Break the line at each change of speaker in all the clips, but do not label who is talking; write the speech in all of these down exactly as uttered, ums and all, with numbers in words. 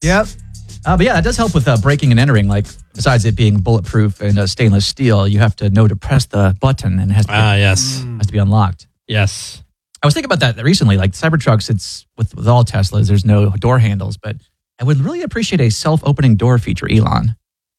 Yep.
Uh, but yeah, that does help with uh, breaking and entering. Like, besides it being bulletproof and uh, stainless steel, you have to know to press the button and it has to be,
Ah, yes.
has to be unlocked.
Yes.
I was thinking about that recently. Like Cybertrucks, it's with, with all Teslas, there's no door handles, but I would really appreciate a self-opening door feature, Elon.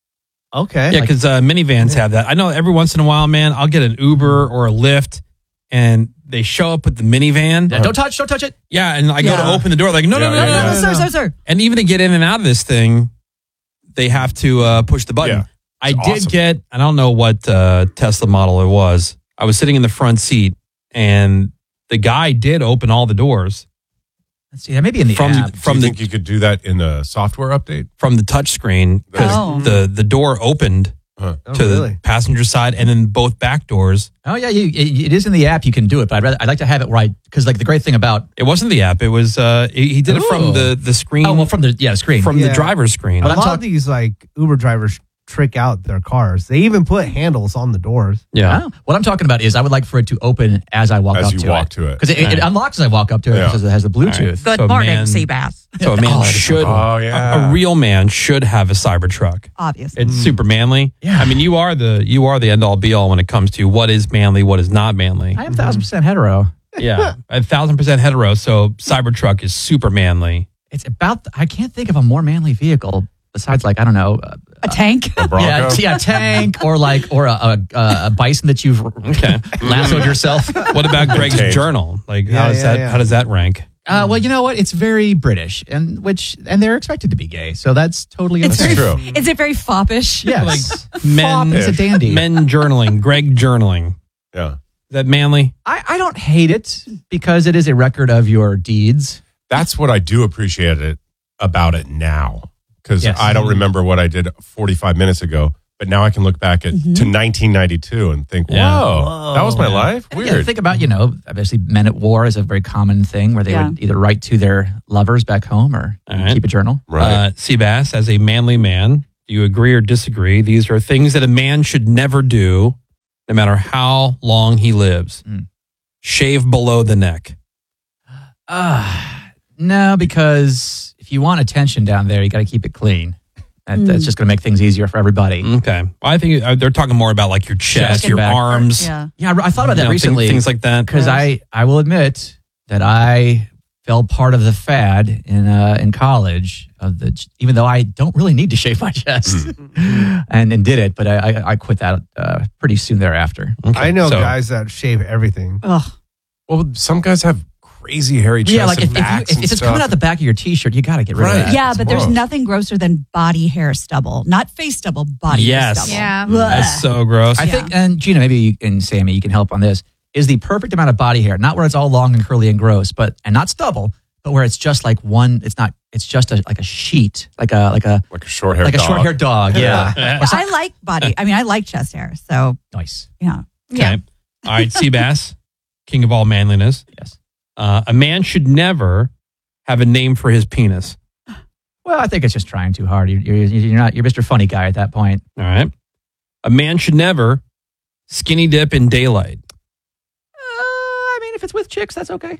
Okay.
Yeah, because uh, minivans have that. I know every once in a while, man, I'll get an Uber or a Lyft, and they show up with the minivan.
Yeah, don't touch, don't touch it.
Yeah, and I
Yeah.
go to open the door, like, no, no,
Yeah,
no,
yeah,
no,
yeah.
no,
No, sir, sir, sir.
And even to get in and out of this thing, they have to uh, push the button.
Yeah.
I
It's
did
awesome.
get, I don't know what uh, Tesla model it was. I was sitting in the front seat, and the guy did open all the doors
Let's see, that may be in the
from
app.
from
Do you
the
think you could do that in a software update?
from the touch screen because
Oh.
the the door opened
Huh.
Oh,
to
really?
the passenger side, and then both back doors.
Oh yeah, you, it, it is in the app. You can do it, but I'd, rather, I'd like to have it right because, like, the great thing about
It wasn't the app. It was uh, he he did it
Ooh.
from the the screen.
oh well, from the yeah screen.
from
Yeah.
the driver's screen.
A
But I'm
lot
talk-
of these like Uber drivers trick out their cars. They even put handles on the doors.
Yeah.
Oh, what I'm talking about is I would like for it to open as I walk
As
up
you
to
walk
it.
to it.
Because it, it, it
Right.
unlocks as I walk up to it
Yeah.
because it has the Bluetooth.
Right.
Good
So,
morning,
man-
Seabass.
So a man
Oh, that is
should,
Oh,
a-
yeah.
a, real man should have a Cybertruck.
Obviously.
It's super manly.
Yeah.
I mean, you are the you are the end all be all when it comes to what is manly, what is not manly.
I am thousand percent hetero.
Yeah, a thousand percent hetero. So Cybertruck is super manly.
It's about. I can't think of a more manly vehicle besides, like, I don't know. Uh,
a tank.
A Bronco?
yeah, yeah, tank or like or a, a, a bison that you've
Okay.
lassoed yourself.
What about Greg's
Change.
journal? Like,
Yeah,
how does
yeah,
that
yeah.
how does that rank?
Uh, well, you know what? It's very British, and which and they're expected to be gay, so that's totally
It's
okay.
very,
true.
Is it very foppish?
Yes,
Men,
Fop is a dandy.
men journaling. Greg journaling.
Yeah.
Is that manly?
I, I don't hate it because it is a record of your deeds.
That's what I do appreciate it about it now. Because
Yes.
I don't remember what I did forty-five minutes ago, but now I can look back at to nineteen ninety-two and think, whoa,
Yeah.
Whoa.
that was my life?
And
Weird.
again, think about, you know, obviously men at war is a very common thing where they
Yeah.
would either write to their lovers back home or
All right.
keep a journal.
right.
Uh, Seabass, as a manly man, do you agree or disagree? These are things that a man should never do, no matter how long he lives.
Mm.
Shave below the neck.
Uh, no, because if you want attention down there, you got to keep it clean. That,
Mm.
That's just going to make things easier for everybody.
Okay. Well, I think uh, they're talking more about like your chest,
Chest and
your
back.
arms.
Yeah.
Yeah, I I thought about
you
that
know,
recently.
Things, things like that.
Because I, I will admit that I fell part of the fad in uh, in college of the even though I don't really need to shave my chest and, and did it, but I, I, I quit that uh, pretty soon thereafter.
Okay,
I know
so-
guys that shave everything.
Ugh.
Well, some guys have crazy hairy chests
Yeah, like
and
if, if, you,
backs
if
and
it's
stuff.
coming out the back of your t-shirt, you got to get rid
Right.
of that.
Yeah,
It's
but there's
gross.
nothing grosser than body hair stubble. Not face stubble, body
Yes.
hair stubble.
Yeah.
Ugh.
That's so gross.
I
Yeah.
think, and Gina, maybe you, and Sammy, you can help on this. Is the perfect amount of body hair, not where it's all long and curly and gross, but and not stubble, but where it's just like one. It's not. It's just a, like a sheet, like a like a
like a short hair
like a
dog.
short haired dog. Yeah, Or some-
I like body. I mean, I like chest hair. So,
nice.
yeah.
Okay. All right, Seabass, king of all manliness.
Yes.
Uh, a man should never have a name for his penis.
Well, I think it's just trying too hard. You're, you're, you're not. You're Mister Funny Guy at that point.
All right. A man should never skinny dip in daylight.
Uh, I mean, if it's with chicks, that's okay.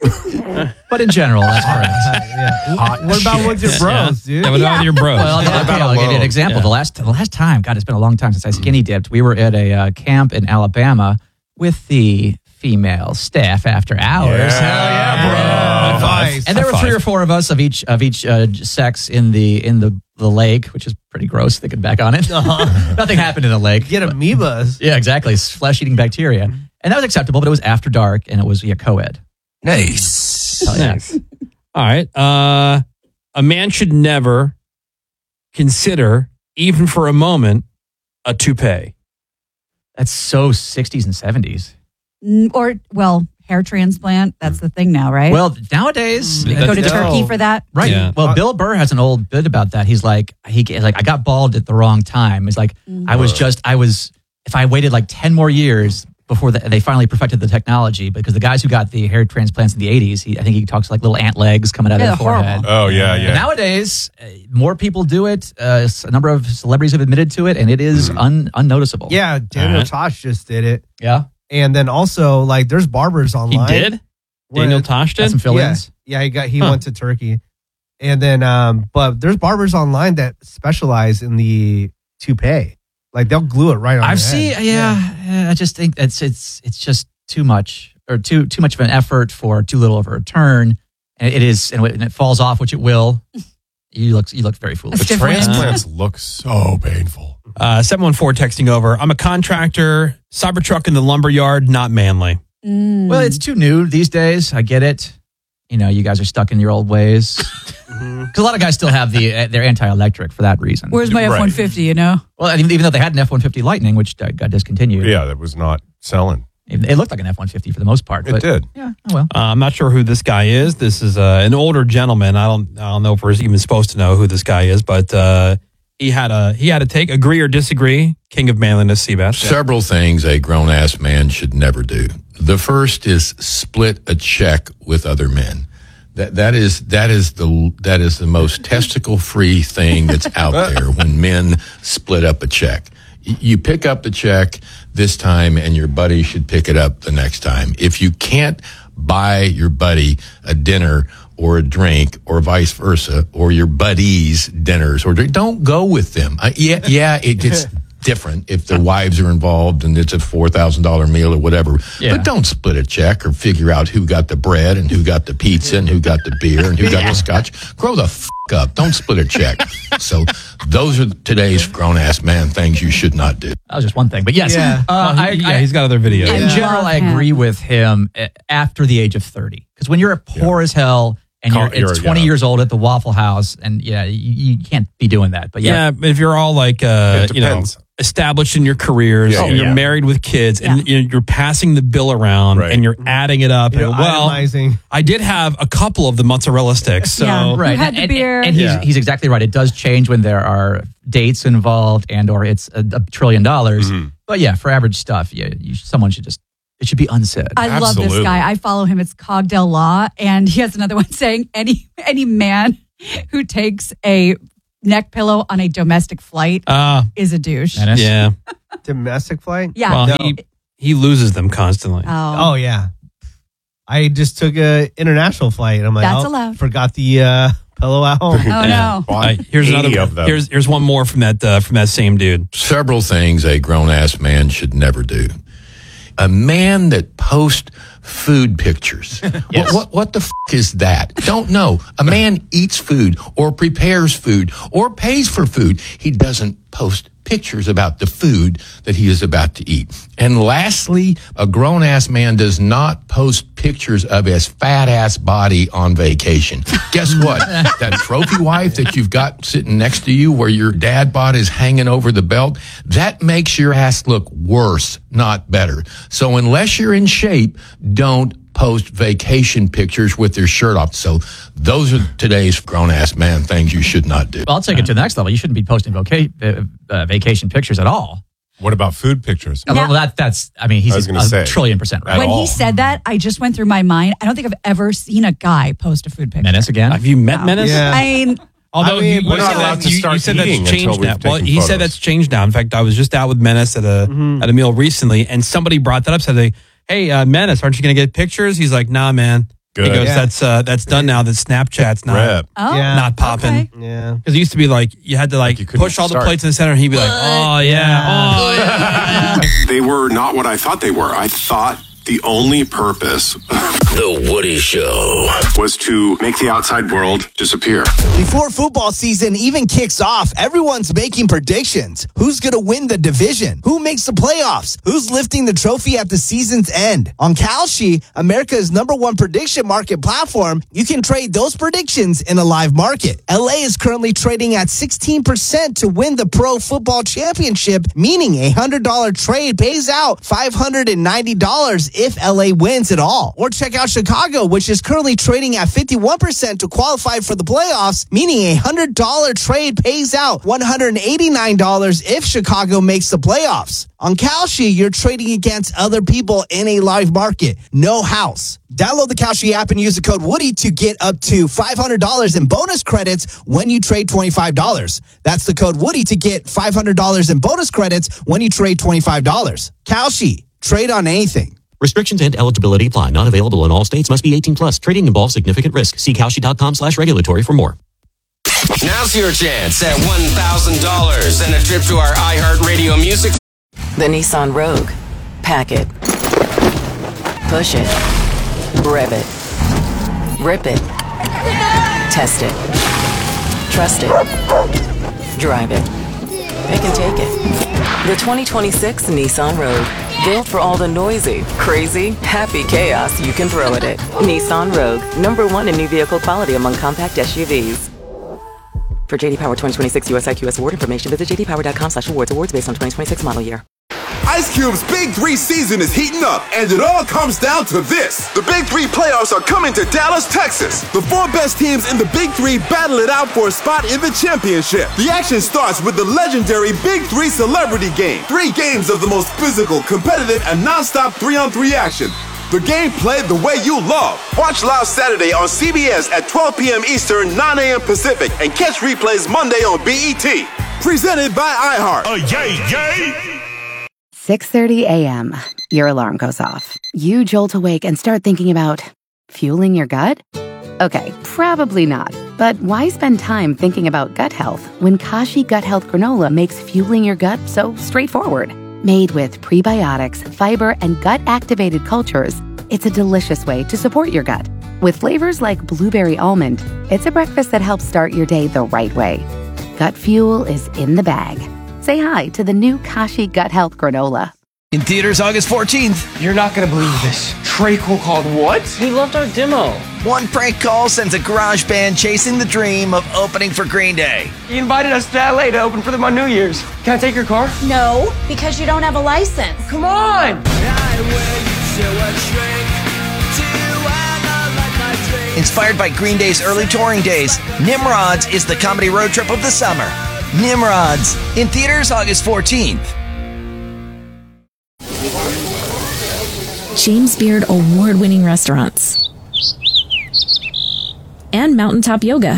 But in general, that's correct.
yeah.
Hot
What about
shit.
with your bros,
Yeah,
dude?
what about your bros?
Well,
Yeah.
okay, I'll give you an example.
Yeah.
The last the last time, God, it's been a long time since I skinny dipped. We were at a uh, camp in Alabama with the female staff after hours.
Yeah.
Hell yeah, bro!
High five.
Nice.
And there
High
were three
five.
or four of us of each of each uh, sex in the in the, the lake, which is pretty gross. Thinking back on it, nothing happened in the lake.
Get amoebas.
Yeah, exactly. It's flesh-eating bacteria, and that was acceptable. But it was after dark, and it was yeah, co-ed.
Nice.
Hell yeah.
Nice. All right. Uh, a man should never consider, even for a moment, a toupee.
That's so sixties and seventies.
Mm, Or, well, hair transplant. That's the thing now, right?
Well, nowadays,
Mm.
uh,
Go to
that's-
Turkey
no.
for that.
right?
Yeah.
Well, Bill Burr has an old bit about that. He's like, he he's like, I got bald at the wrong time. It's like I was just, I was. If I waited like ten more years before the, they finally perfected the technology, because the guys who got the hair transplants in the eighties, he, I think he talks like little ant legs coming out
Yeah,
of their forehead.
horrible.
Oh, yeah,
But
yeah.
nowadays, uh, more people do it. Uh, a number of celebrities have admitted to it, and it is un, unnoticeable.
Yeah, Daniel
Alright.
Tosh just did it.
yeah.
And then also, like, there's barbers
He
online.
did?
where-
Daniel Tosh
Got
did?
some
Yeah,
fill-ins.
yeah, he got he
Huh.
went to Turkey. And then, um, but there's barbers online that specialize in the toupee. Like they'll glue it right on.
I've
your
seen,
head.
yeah, yeah. I just think it's it's it's just too much or too too much of an effort for too little of a return. And it is, and when it falls off, which it will. You look you look very foolish.
The
It's different.
transplants look so painful.
Uh, seven one four texting over. I'm a contractor, Cybertruck in the lumber yard, not manly.
Mm.
Well, it's too new these days. I get it. You know, you guys are stuck in your old ways. Because a lot of guys still have the uh, they're anti-electric for that reason.
Where's my
Right.
F one fifty, you know?
Well, I mean, even though they had an F one fifty Lightning, which uh, got discontinued,
Yeah, that was not selling.
it, it looked like an F one fifty for the most part.
It
but,
did.
Yeah, oh well.
Uh, I'm not sure who this guy is. This is uh, an older gentleman. I don't I don't know if we're even supposed to know who this guy is, but uh, he had a he had a take. Agree or disagree? King of manliness, Seabass.
Several things a grown ass man should never do. The first is split a check with other men. That that is that is the that is the most testicle free thing that's out there when men split up a check. Y- You pick up the check this time and your buddy should pick it up the next time. If you can't buy your buddy a dinner or a drink or vice versa, or your buddies dinners or drink, don't go with them. Uh, yeah, yeah, it gets different if their wives are involved and it's a four thousand dollars meal or whatever.
Yeah.
But don't split a check or figure out who got the bread and who got the pizza and who got the beer and who got the scotch. Grow the f*** up. Don't split a check. So those are today's grown-ass man things you should not do.
That was just one thing. But yes,
Yeah.
uh,
Well,
I,
he- yeah,
I,
he's got other videos.
in
Yeah.
general,
Love
I
him.
agree with him uh, after the age of thirty. Because when you're poor as hell and
Call-
you're, it's
you're-
twenty
yeah.
years old at the Waffle House, and yeah, you, you can't be doing that. But yeah,
Yeah, but if you're all like, uh,
It
you know,
depends.
established in your careers,
Yeah,
and
yeah,
you're
yeah.
married with kids, and you know, you're passing the bill around,
Right.
and you're adding it up.
You know,
and, well,
itemizing.
I did have a couple of the mozzarella sticks, so
Yeah.
right.
You had the
and,
beer.
and, and he's,
Yeah.
he's exactly right. It does change when there are dates involved and or it's a, a trillion dollars.
Mm-hmm.
But yeah, for average stuff, yeah, you, someone should just it should be unsaid.
I love this
Absolutely.
guy. I follow him. It's Cogdell Law. And he has another one saying any any man who takes a neck pillow on a domestic flight
uh,
is a douche.
Menace.
yeah.
Domestic flight?
Yeah.
Well,
No.
he he loses them constantly.
oh.
Oh yeah. I just took a international flight. I'm like,
That's
oh,
allowed.
Forgot the uh, pillow at home.
Oh, no.
All right, here's
eighty
another.
of them.
Here's here's one more from that uh, from that same dude.
Several things a grown-ass man should never do. A man that posts food pictures.
Yes.
what, what, what the f*** is that? Don't know. A man eats food or prepares food or pays for food. He doesn't post pictures about the food that he is about to eat. And lastly, a grown-ass man does not post pictures of his fat-ass body on vacation. Guess what? That trophy wife that you've got sitting next to you where your dad bod is hanging over the belt, that makes your ass look worse, not better. So unless you're in shape, don't post vacation pictures with their shirt off. So those are today's grown-ass man things you should not do.
Well, I'll take it to the next level. You shouldn't be posting voca- uh, uh, vacation pictures at all.
What about food pictures?
Well, that that's. I mean, he's
I was gonna
a
say.
trillion percent right.
When
all.
he said that, I just went through my mind. I don't think I've ever seen a guy post a food picture.
Menace again.
Have you met
No.
Menace?
Yeah.
I mean,
Although
I mean,
you,
we're
you
not
said
allowed
that,
to
you,
start
you said that's
eating
changed
until we've
now. Well,
taken
he said
photos.
that's changed now. In fact, I was just out with Menace at a at a meal recently, and somebody brought that up. Said, they, "Hey, uh, Menace, aren't you going to get pictures?" He's like, "Nah, man."
Good.
He goes,
Yeah.
"That's uh, that's done now. That Snapchat's not
Rep.
oh,
Yeah.
not popping."
okay.
Yeah.
Because it used to be like you had to like,
Like you couldn't
push all the
start.
plates in the center, and he'd be like, "Oh yeah, oh yeah."
They were not what I thought they were. I thought the only purpose
The Woody Show.
was to make the outside world disappear.
Before football season even kicks off, everyone's making predictions. Who's going to win the division? Who makes the playoffs? Who's lifting the trophy at the season's end? On Kalshi, America's number one prediction market platform, you can trade those predictions in a live market. L A is currently trading at sixteen percent to win the Pro Football Championship, meaning a one hundred dollars trade pays out five hundred ninety dollars if L A wins it all. Or check out Chicago, which is currently trading at fifty-one percent to qualify for the playoffs, meaning a one hundred dollars trade pays out one hundred eighty-nine dollars if Chicago makes the playoffs. On Kalshi, you're trading against other people in a live market. No house. Download the Kalshi app and use the code Woody to get up to five hundred dollars in bonus credits when you trade twenty-five dollars. That's the code Woody to get five hundred dollars in bonus credits when you trade twenty-five dollars. Kalshi. Trade on anything.
Restrictions and eligibility apply. Not available in all states. Must be eighteen plus. Trading involves significant risk. See Kalshi dot com slash regulatory for more. Now's your chance at one thousand dollars and a trip to our iHeartRadio music.
The Nissan Rogue. Pack it. Push it. Rev it. Rip it. Test it. Trust it. Drive it. Pick and take it. The twenty twenty-six Nissan Rogue. Built for all the noisy, crazy, happy chaos you can throw at it. Nissan Rogue. Number one in new vehicle quality among compact S U Vs. For J D Power twenty twenty-six U S I Q S award information, visit j d power dot com slash awards. Awards based on twenty twenty-six model year.
Ice Cube's Big Three season is heating up, and it all comes down to this. The Big Three playoffs are coming to Dallas, Texas. The four best teams in the Big Three battle it out for a spot in the championship. The action starts with the legendary Big Three Celebrity Game. Three games of the most physical, competitive, and non-stop three-on-three action. The game played the way you love. Watch live Saturday on C B S at twelve p.m. Eastern, nine a.m. Pacific, and catch replays Monday on B E T. Presented by iHeart.
Oh, yay, yay!
six thirty a.m. Your alarm goes off. You jolt awake and start thinking about fueling your gut? Okay, probably not. But why spend time thinking about gut health when Kashi Gut Health Granola makes fueling your gut so straightforward? Made with prebiotics, fiber, and gut-activated cultures, it's a delicious way to support your gut. With flavors like blueberry almond, it's a breakfast that helps start your day the right way. Gut fuel is in the bag. Say hi to the new Kashi Gut Health Granola.
In theaters August fourteenth.
You're not going to believe this. Treacle called what? He loved our demo.
One prank call sends a garage band chasing the dream of opening for Green Day.
He invited us to L A to open for them on New Year's. Can I take your car?
No, because you don't have a license.
Come on!
Inspired by Green Day's early touring days, Nimrods is the comedy road trip of the summer. Nimrods, in theaters August fourteenth.
James Beard award-winning restaurants, and mountaintop yoga.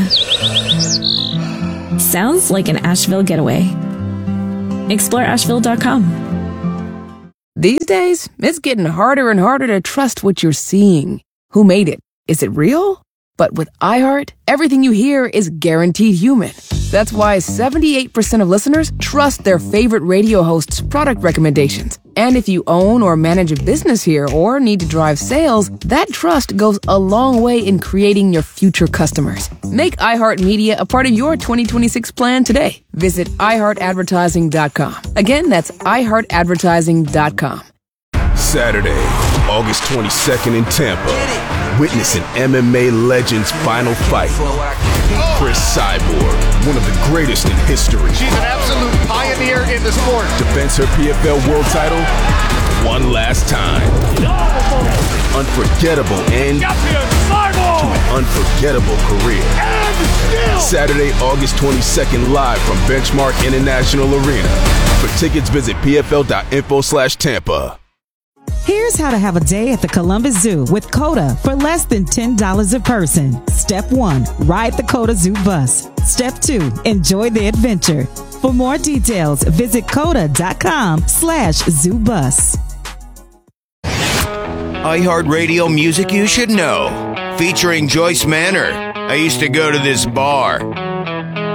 Sounds like an Asheville getaway. Explore asheville dot com.
These days, it's getting harder and harder to trust what you're seeing. Who made it? Is it real? But with iHeart, everything you hear is guaranteed human. That's why seventy-eight percent of listeners trust their favorite radio host's product recommendations. And if you own or manage a business here or need to drive sales, that trust goes a long way in creating your future customers. Make iHeartMedia a part of your twenty twenty-six plan today. Visit i heart advertising dot com. Again, that's i heart advertising dot com.
Saturday, August twenty-second in Tampa. Witness an M M A legend's final fight. Chris Cyborg, one of the greatest in history.
She's an absolute pioneer in the sport.
Defends her P F L world title one last time. Unforgettable end to an unforgettable career. Saturday, August twenty-second, live from Benchmark International Arena. For tickets, visit p f l dot info slash Tampa.
Here's how to have a day at the Columbus Zoo with COTA for less than ten dollars a person. Step one, ride the COTA Zoo bus. Step two, enjoy the adventure. For more details, visit coda dot com slash zoo bus.
iHeartRadio music you should know. Featuring Joyce Manor. I used to go to this bar.